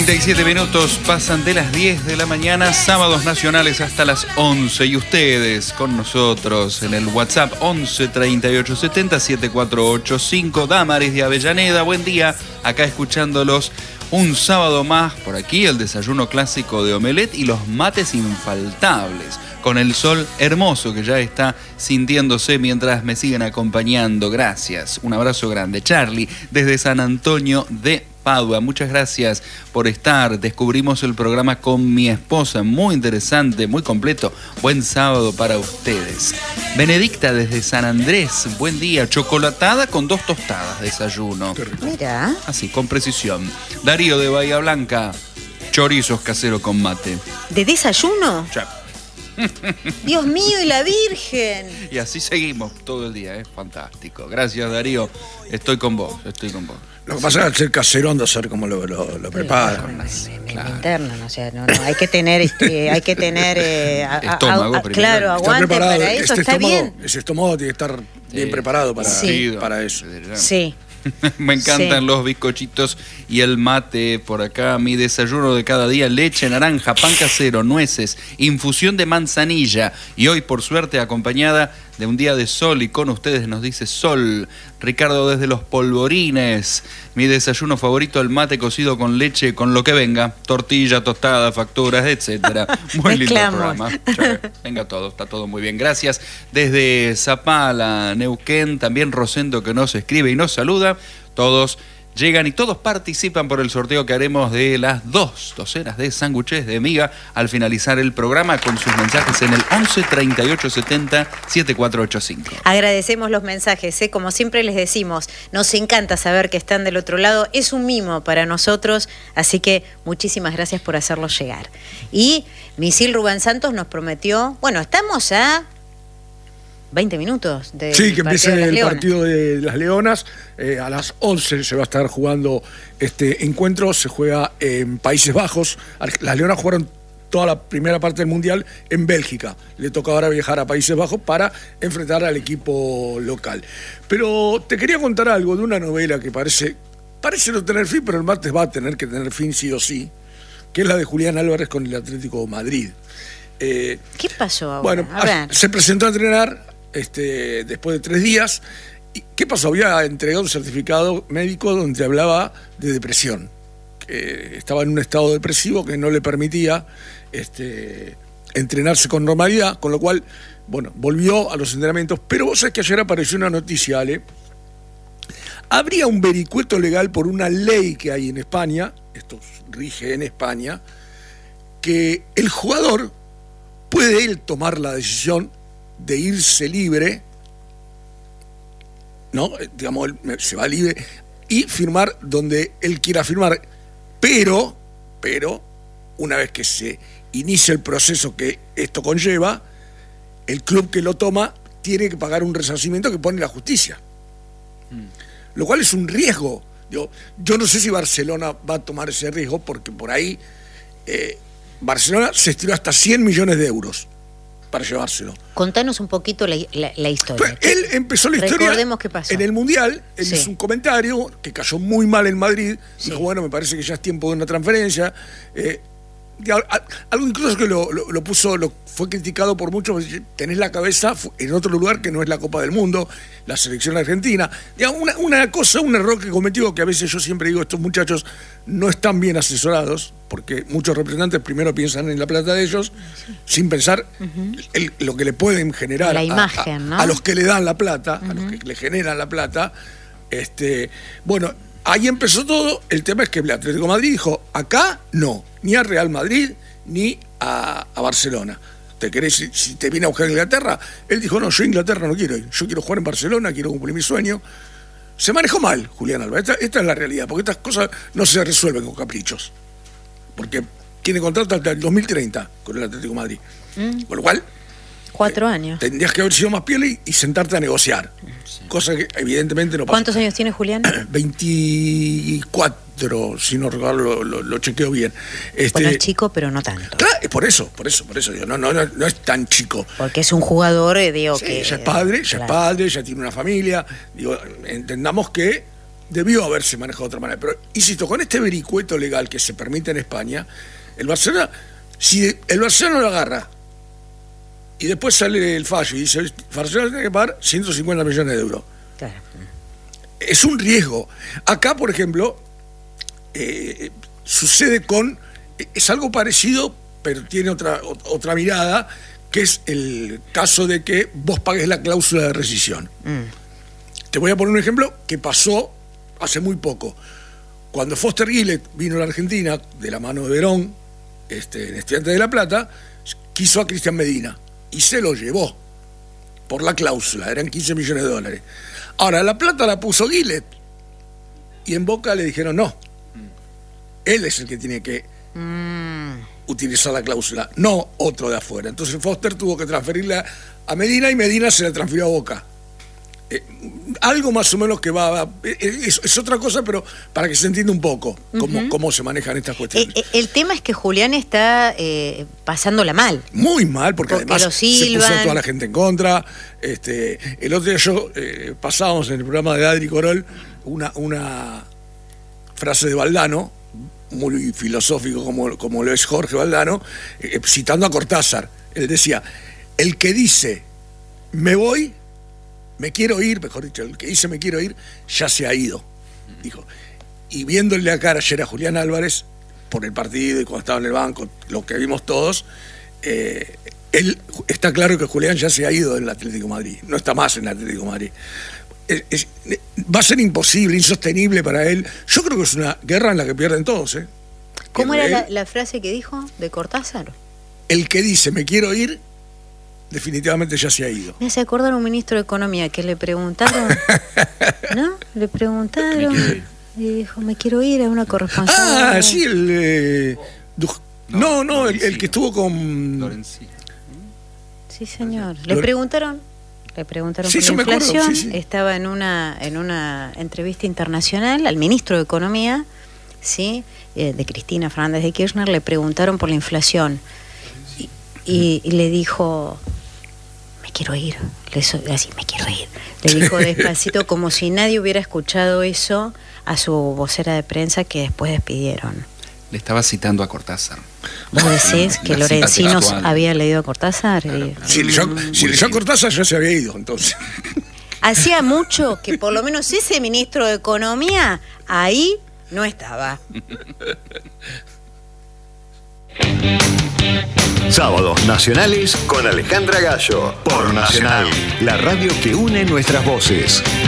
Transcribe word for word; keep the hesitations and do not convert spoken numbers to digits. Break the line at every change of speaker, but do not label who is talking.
treinta y siete minutos pasan de las diez de la mañana, sábados nacionales hasta las once. Y ustedes con nosotros en el WhatsApp once treinta y ocho setenta setenta y cuatro ochenta y cinco. Damaris de Avellaneda, buen día. Acá escuchándolos un sábado más por aquí, el desayuno clásico de omelette y los mates infaltables. Con el sol hermoso que ya está sintiéndose mientras me siguen acompañando. Gracias. Un abrazo grande. Charlie, desde San Antonio de Padua. Muchas gracias por estar. Descubrimos el programa con mi esposa. Muy interesante, muy completo. Buen sábado para ustedes. Benedicta, desde San Andrés. Buen día. Chocolatada con dos tostadas. Desayuno.
Mira.
Así, con precisión. Darío, de Bahía Blanca. Chorizos casero con mate.
¿De desayuno?
Ya.
Dios mío, y la Virgen.
Y así seguimos todo el día, es fantástico. Gracias, Darío. Estoy con vos, estoy con vos.
Lo que pasa es que al ser casero anda a saber cómo lo, lo, lo preparan.
Claro. Interno, no, o sea, no, no, hay que tener, este, hay que tener eh, a,
estómago,
a, a, claro, aguante para eso,
este
está bien.
Ese estómago tiene que estar bien
sí.
preparado para,
sí.
para eso.
Sí.
Me encantan sí. los bizcochitos y el mate por acá. Mi desayuno de cada día: leche, naranja, pan casero, nueces, infusión de manzanilla. Y hoy, por suerte, acompañada de un día de sol. Y con ustedes nos dice Sol. Ricardo, desde Los Polvorines. Mi desayuno favorito: el mate cocido con leche, con lo que venga. Tortilla, tostada, facturas, etcétera. Muy lindo el programa. Venga todo, está todo muy bien. Gracias. Desde Zapala, Neuquén, también Rosendo, que nos escribe y nos saluda. Todos llegan y todos participan por el sorteo que haremos de las dos docenas de sándwiches de miga al finalizar el programa, con sus mensajes en el once treinta y ocho setenta setenta y cuatro ochenta y cinco.
Agradecemos los mensajes, ¿eh? Como siempre les decimos, nos encanta saber que están del otro lado, es un mimo para nosotros, así que muchísimas gracias por hacerlos llegar. Y Misil Rubén Santos nos prometió, bueno, estamos a veinte minutos de
Sí, que empiece el
Leonas.
partido de las Leonas. Eh, a las once se va a estar jugando este encuentro. Se juega en Países Bajos. Las Leonas jugaron toda la primera parte del Mundial en Bélgica. Le toca ahora viajar a Países Bajos para enfrentar al equipo local. Pero te quería contar algo de una novela que parece, parece no tener fin, pero el martes va a tener que tener fin sí o sí, que es la de Julián Álvarez con el Atlético de Madrid. Eh,
¿Qué pasó ahora?
Bueno,
a ver.
se presentó a entrenar Este, después de tres días. ¿Y qué pasó? Había entregado un certificado médico donde hablaba de depresión, que estaba en un estado depresivo que no le permitía este, entrenarse con normalidad, con lo cual, bueno, volvió a los entrenamientos. Pero vos sabés que ayer apareció una noticia, Ale. Habría un vericueto legal por una ley que hay en España, esto rige en España, que el jugador puede él tomar la decisión de irse libre, ¿no? Digamos, él se va libre y firmar donde él quiera firmar, pero, pero, una vez que se inicia el proceso que esto conlleva, el club que lo toma tiene que pagar un resarcimiento que pone la justicia. Mm. Lo cual es un riesgo. Yo, yo no sé si Barcelona va a tomar ese riesgo, porque por ahí eh, Barcelona se estiró hasta cien millones de euros para llevárselo.
Contanos un poquito la, la, la historia.
Pues él empezó la historia
Recordemos qué pasó.
En el Mundial. Él
sí.
hizo un comentario que cayó muy mal en Madrid.
Sí.
Dijo, bueno, me parece que ya es tiempo de una transferencia. Eh, algo incluso que lo, lo, lo puso, lo fue criticado por muchos. Tenés la cabeza en otro lugar que no es la Copa del Mundo, la selección argentina. Digamos, una, una cosa, un error que cometió, que a veces yo siempre digo, estos muchachos no están bien asesorados, porque muchos representantes primero piensan en la plata de ellos, sí. sin pensar uh-huh. el, lo que le pueden generar
la
a,
imagen,
a,
¿no?
a los que le dan la plata, uh-huh. a los que le generan la plata. Este, bueno, ahí empezó todo. El tema es que el Atlético de Madrid dijo, acá no, ni a Real Madrid ni a, a Barcelona. ¿Te querés, si, si te viene a buscar Inglaterra? Él dijo, no, yo a Inglaterra no quiero ir, yo quiero jugar en Barcelona, quiero cumplir mi sueño. Se manejó mal Julián Álvarez. Esta, esta es la realidad, porque estas cosas no se resuelven con caprichos, porque tiene contrato hasta el dos mil treinta con el Atlético de Madrid. Mm. Con lo cual
Cuatro
eh,
años.
Tendrías que haber sido más piel y, y sentarte a negociar. Sí. Cosa que evidentemente no pasa.
¿Cuántos años tiene Julián?
veinticuatro, si no recuerdo, lo, lo, lo chequeo bien. Este,
bueno, es chico, pero no tanto.
Claro, es por eso, por eso, por eso. Digo, no, no, no, no es tan chico.
Porque es un jugador, digo,
sí,
que...
ya es padre, ya
claro.
es padre, ya tiene una familia. Digo, entendamos que debió haberse manejado de otra manera. Pero, insisto, con este vericueto legal que se permite en España, el Barcelona, si el Barcelona lo agarra y después sale el fallo y dice, el Barcelona tiene que pagar ciento cincuenta millones de euros. Claro. Es un riesgo. Acá, por ejemplo, eh, sucede con... Es algo parecido, pero tiene otra, otra mirada, que es el caso de que vos pagues la cláusula de rescisión. Mm. Te voy a poner un ejemplo que pasó hace muy poco. Cuando Foster Gillett vino a la Argentina, de la mano de Verón, este, en Estudiantes de La Plata, quiso a Cristian Medina y se lo llevó por la cláusula, eran quince millones de dólares. Ahora, la plata la puso Gillett y en Boca le dijeron no. Él es el que tiene que mm. utilizar la cláusula, no otro de afuera. Entonces Foster tuvo que transferirla a Medina y Medina se la transfirió a Boca. Eh, algo más o menos que va, va es, es otra cosa, pero para que se entienda un poco cómo, uh-huh. cómo se manejan estas cuestiones.
Eh, el tema es que Julián está eh, pasándola mal.
Muy mal, porque, porque además se puso a toda la gente en contra. Este, el otro día yo eh, pasábamos en el programa de Adri Corol una, una frase de Valdano, muy filosófico como, como lo es Jorge Valdano, eh, citando a Cortázar. Él decía, el que dice me voy, me quiero ir, mejor dicho, el que dice me quiero ir, ya se ha ido, dijo. Y viéndole la cara ayer a Julián Álvarez, por el partido y cuando estaba en el banco, lo que vimos todos, eh, él está claro que Julián ya se ha ido del Atlético de Madrid, no está más en el Atlético de Madrid. Es, es, va a ser imposible, insostenible para él. Yo creo que es una guerra en la que pierden todos, ¿eh?
¿Cómo era la, la frase que dijo de Cortázar?
El que dice me quiero ir, definitivamente ya se ha ido.
Me hace acordar a un ministro de Economía que le preguntaron, ¿no? Le preguntaron y dijo, me quiero ir a una corresponsal.
Ah, sí, el... Eh, no, no, no el, el que estuvo con...
Lorenzi.
Sí, señor. Le preguntaron, le preguntaron
sí,
por la inflación,
acuerdo, sí, sí.
Estaba en una, en una entrevista internacional al ministro de Economía, ¿sí? Eh, de Cristina Fernández de Kirchner, le preguntaron por la inflación. Y, y, y le dijo... quiero ir, le so, así, me quiero ir. Le dijo despacito, como si nadie hubiera escuchado eso, a su vocera de prensa que después despidieron.
Le estaba citando a Cortázar.
¿Vos decís que Lorenzino había leído a Cortázar?
Claro.
Y,
si leyó, mm, si leyó a Cortázar ya se había ido, entonces.
Hacía mucho que por lo menos ese ministro de Economía ahí no estaba.
Sábados nacionales con Alejandra Gallo por Nacional, la radio que une nuestras voces.